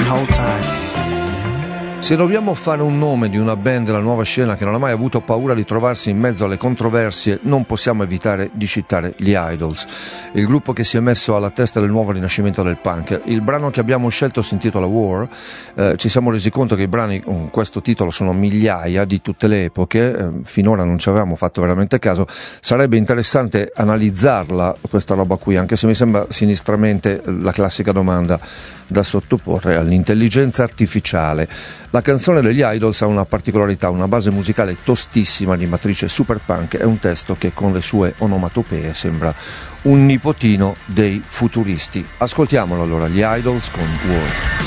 hold tight. Se dobbiamo fare un nome di una band della nuova scena che non ha mai avuto paura di trovarsi in mezzo alle controversie, non possiamo evitare di citare gli Idols, il gruppo che si è messo alla testa del nuovo rinascimento del punk. Il brano che abbiamo scelto si intitola War. Ci siamo resi conto che i brani con questo titolo sono migliaia di tutte le epoche, finora non ci avevamo fatto veramente caso. Sarebbe interessante analizzarla questa roba qui, anche se mi sembra sinistramente la classica domanda da sottoporre all'intelligenza artificiale. La canzone degli Idols ha una particolarità, una base musicale tostissima di matrice super punk e un testo che con le sue onomatopee sembra un nipotino dei futuristi. Ascoltiamolo allora, gli Idols con War.